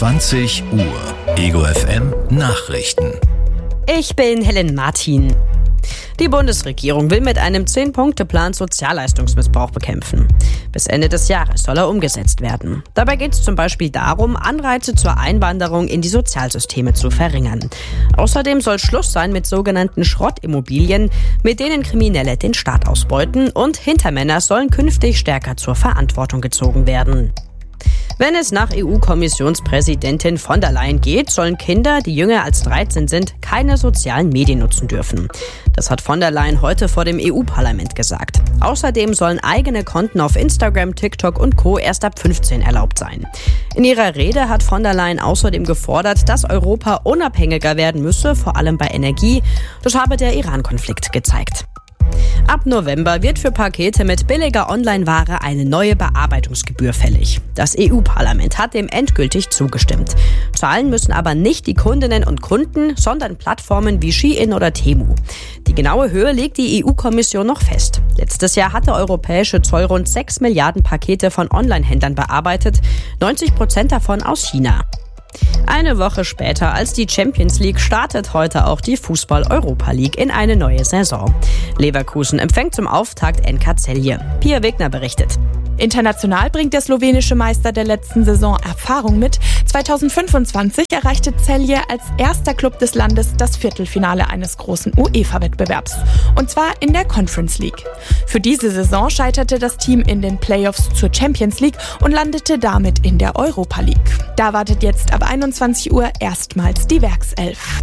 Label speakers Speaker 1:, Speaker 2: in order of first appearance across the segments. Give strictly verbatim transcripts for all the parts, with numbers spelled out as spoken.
Speaker 1: zwanzig Uhr. Ego F M Nachrichten.
Speaker 2: Ich bin Helen Martin. Die Bundesregierung will mit einem zehn-Punkte-Plan Sozialleistungsmissbrauch bekämpfen. Bis Ende des Jahres soll er umgesetzt werden. Dabei geht es zum Beispiel darum, Anreize zur Einwanderung in die Sozialsysteme zu verringern. Außerdem soll Schluss sein mit sogenannten Schrottimmobilien, mit denen Kriminelle den Staat ausbeuten, und Hintermänner sollen künftig stärker zur Verantwortung gezogen werden. Wenn es nach E U-Kommissionspräsidentin von der Leyen geht, sollen Kinder, die jünger als dreizehn sind, keine sozialen Medien nutzen dürfen. Das hat von der Leyen heute vor dem E U-Parlament gesagt. Außerdem sollen eigene Konten auf Instagram, TikTok und Co. erst ab fünfzehn erlaubt sein. In ihrer Rede hat von der Leyen außerdem gefordert, dass Europa unabhängiger werden müsse, vor allem bei Energie. Das habe der Iran-Konflikt gezeigt. Ab November wird für Pakete mit billiger Online-Ware eine neue Bearbeitungsgebühr fällig. Das E U-Parlament hat dem endgültig zugestimmt. Zahlen müssen aber nicht die Kundinnen und Kunden, sondern Plattformen wie Shein oder Temu. Die genaue Höhe legt die E U-Kommission noch fest. Letztes Jahr hat der europäische Zoll rund sechs Milliarden Pakete von Online-Händlern bearbeitet, neunzig Prozent davon aus China. Eine Woche später als die Champions League startet heute auch die Fußball-Europa League in eine neue Saison. Leverkusen empfängt zum Auftakt N K Celje. Pia Wegner berichtet.
Speaker 3: International bringt der slowenische Meister der letzten Saison Erfahrung mit. zweitausendfünfundzwanzig erreichte Celje als erster Club des Landes das Viertelfinale eines großen UEFA-Wettbewerbs. Und zwar in der Conference League. Für diese Saison scheiterte das Team in den Playoffs zur Champions League und landete damit in der Europa League. Da wartet jetzt ab einundzwanzig Uhr erstmals die Werkself.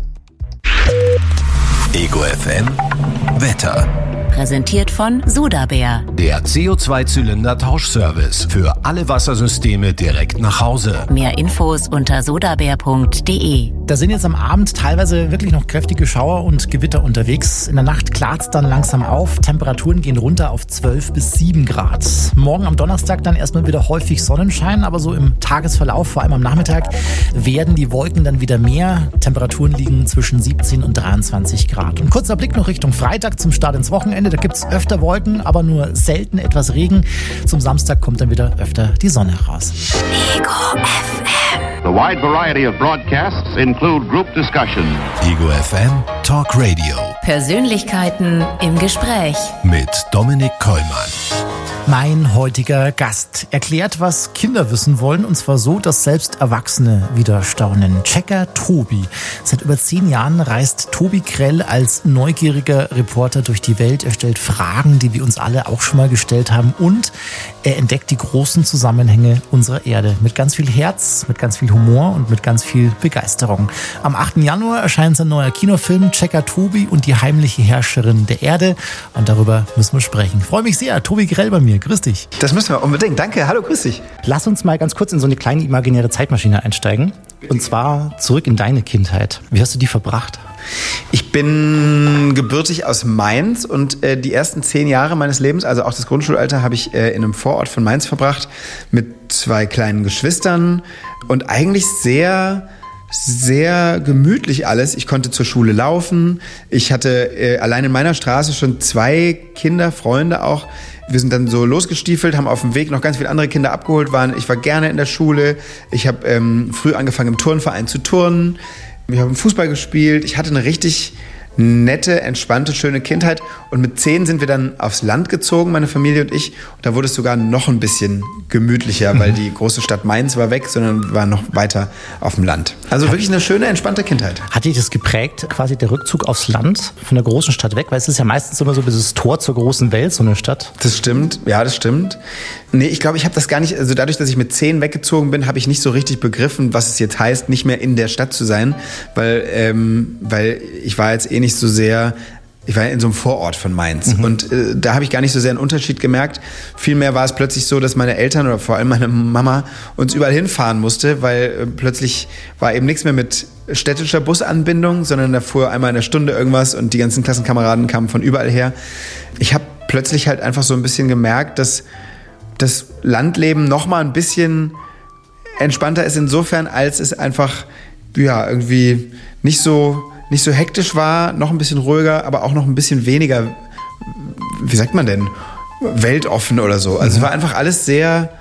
Speaker 1: Ego F M Wetter.
Speaker 4: Präsentiert von Sodabär.
Speaker 1: Der C O zwei Zylinder Tauschservice für alle Wassersysteme direkt nach Hause.
Speaker 4: Mehr Infos unter sodabär punkt de.
Speaker 5: Da sind jetzt am Abend teilweise wirklich noch kräftige Schauer und Gewitter unterwegs. In der Nacht klart es dann langsam auf. Temperaturen gehen runter auf zwölf bis sieben Grad. Morgen am Donnerstag dann erstmal wieder häufig Sonnenschein, aber so im Tagesverlauf, vor allem am Nachmittag, werden die Wolken dann wieder mehr. Temperaturen liegen zwischen siebzehn und dreiundzwanzig Grad. Und kurzer Blick noch Richtung Freitag zum Start ins Wochenende. Da gibt es öfter Wolken, aber nur selten etwas Regen. Zum Samstag kommt dann wieder öfter die Sonne raus.
Speaker 4: Ego F M.
Speaker 6: The wide variety of broadcasts include group discussion.
Speaker 1: Ego F M Talk Radio.
Speaker 4: Persönlichkeiten im Gespräch.
Speaker 1: Mit Dominik Kollmann.
Speaker 5: Mein heutiger Gast erklärt, was Kinder wissen wollen, und zwar so, dass selbst Erwachsene wieder staunen. Checker Tobi. Seit über zehn Jahren reist Tobi Grell als neugieriger Reporter durch die Welt. Er stellt Fragen, die wir uns alle auch schon mal gestellt haben, und er entdeckt die großen Zusammenhänge unserer Erde. Mit ganz viel Herz, mit ganz viel Humor und mit ganz viel Begeisterung. Am achten Januar erscheint sein neuer Kinofilm Checker Tobi und die heimliche Herrscherin der Erde. Und darüber müssen wir sprechen. Ich freue mich sehr. Tobi Grell bei mir. Grüß dich.
Speaker 7: Das müssen wir unbedingt. Danke. Hallo, grüß dich.
Speaker 5: Lass uns mal ganz kurz in so eine kleine imaginäre Zeitmaschine einsteigen. Und zwar zurück in deine Kindheit. Wie hast du die verbracht?
Speaker 7: Ich bin gebürtig aus Mainz und äh, die ersten zehn Jahre meines Lebens, also auch das Grundschulalter, habe ich äh, in einem Vorort von Mainz verbracht mit zwei kleinen Geschwistern und eigentlich sehr... sehr gemütlich alles. Ich konnte zur Schule laufen. Ich hatte äh, allein in meiner Straße schon zwei Kinder, Freunde auch. Wir sind dann so losgestiefelt, haben auf dem Weg noch ganz viele andere Kinder abgeholt. Waren. Ich war gerne in der Schule. Ich habe ähm, früh angefangen im Turnverein zu turnen. Wir haben Fußball gespielt. Ich hatte eine richtig nette, entspannte, schöne Kindheit. Und mit zehn sind wir dann aufs Land gezogen, meine Familie und ich. Und da wurde es sogar noch ein bisschen gemütlicher, weil die große Stadt Mainz war weg, sondern wir waren noch weiter auf dem Land. Also wirklich eine schöne, entspannte Kindheit.
Speaker 5: Hat dich das geprägt, quasi der Rückzug aufs Land von der großen Stadt weg? Weil es ist ja meistens immer so dieses Tor zur großen Welt, so eine Stadt.
Speaker 7: Das stimmt, ja, das stimmt. Nee, ich glaube, ich habe das gar nicht, also dadurch, dass ich mit zehn weggezogen bin, habe ich nicht so richtig begriffen, was es jetzt heißt, nicht mehr in der Stadt zu sein, weil, ähm, weil ich war jetzt eh nicht so sehr, ich war in so einem Vorort von Mainz, mhm. und äh, da habe ich gar nicht so sehr einen Unterschied gemerkt. Vielmehr war es plötzlich so, dass meine Eltern oder vor allem meine Mama uns überall hinfahren musste, weil äh, plötzlich war eben nichts mehr mit städtischer Busanbindung, sondern da fuhr einmal in der Stunde irgendwas und die ganzen Klassenkameraden kamen von überall her. Ich habe plötzlich halt einfach so ein bisschen gemerkt, dass das Landleben noch mal ein bisschen entspannter ist insofern, als es einfach ja irgendwie nicht so nicht so hektisch war, noch ein bisschen ruhiger, aber auch noch ein bisschen weniger, wie sagt man denn, weltoffen oder so. Also es war einfach alles sehr,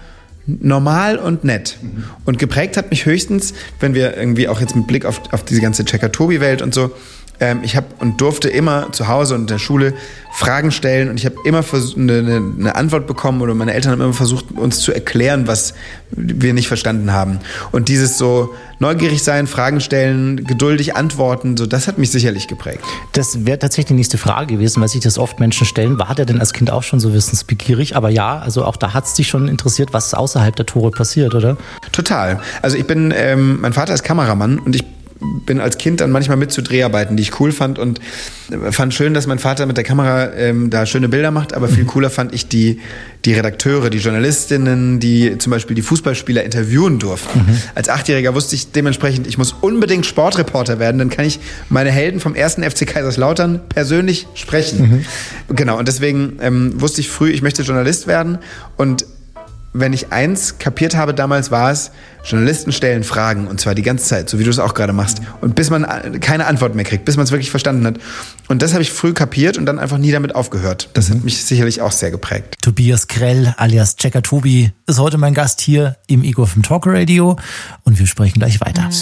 Speaker 7: normal und nett. Mhm. Und geprägt hat mich höchstens, wenn wir irgendwie auch jetzt mit Blick auf, auf diese ganze Checker-Tobi-Welt und so, ähm, ich habe und durfte immer zu Hause und in der Schule Fragen stellen und ich habe immer vers- eine, eine Antwort bekommen oder meine Eltern haben immer versucht, uns zu erklären, was wir nicht verstanden haben. Und dieses so neugierig sein, Fragen stellen, geduldig antworten, so das hat mich sicherlich geprägt.
Speaker 5: Das wäre tatsächlich die nächste Frage gewesen, weil sich das oft Menschen stellen. War der denn als Kind auch schon so wissensbegierig? Aber ja, also auch da hat es dich schon interessiert, was außerhalb der Tore passiert, oder?
Speaker 7: Total. Also ich bin, ähm, mein Vater ist Kameramann und ich bin als Kind dann manchmal mit zu Dreharbeiten, die ich cool fand und fand schön, dass mein Vater mit der Kamera ähm, da schöne Bilder macht, aber viel cooler fand ich die, die Redakteure, die Journalistinnen, die zum Beispiel die Fußballspieler interviewen durften. Mhm. Als Achtjähriger wusste ich dementsprechend, ich muss unbedingt Sportreporter werden, dann kann ich meine Helden vom ersten F C Kaiserslautern persönlich sprechen. Mhm. Genau, und deswegen ähm, wusste ich früh, ich möchte Journalist werden und wenn ich eins kapiert habe damals, war es, Journalisten stellen Fragen und zwar die ganze Zeit, so wie du es auch gerade machst. Und bis man keine Antwort mehr kriegt, bis man es wirklich verstanden hat. Und das habe ich früh kapiert und dann einfach nie damit aufgehört. Das mhm. hat mich sicherlich auch sehr geprägt.
Speaker 5: Tobias Krell alias Checker Tobi ist heute mein Gast hier im Ego F M Talk Radio und wir sprechen gleich weiter.